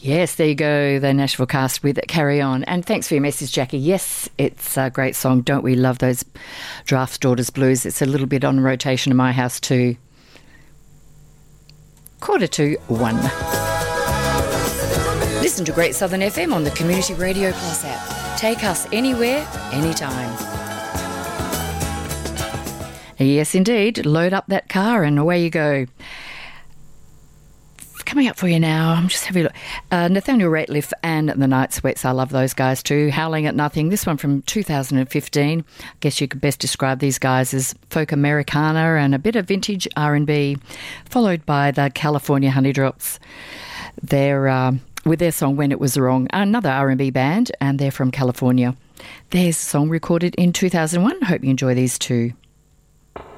Yes, there you go, the Nashville Cast with Carry On. And thanks for your message, Jackie. Yes, it's a great song. Don't we love those Draft Daughters blues? It's a little bit on rotation in my house too. 1:45. Listen to Great Southern FM on the Community Radio Plus app. Take us anywhere, anytime. Yes, indeed. Load up that car and away you go. Coming up for you now, I'm just having a look. Nathaniel Rateliff and the Night Sweats. I love those guys too. Howling at Nothing. This one from 2015. I guess you could best describe these guys as folk Americana and a bit of vintage R&B, followed by the California Honeydrops. They're with their song When It Was Wrong, another R&B band, and they're from California. There's a song recorded in 2001. Hope you enjoy these two.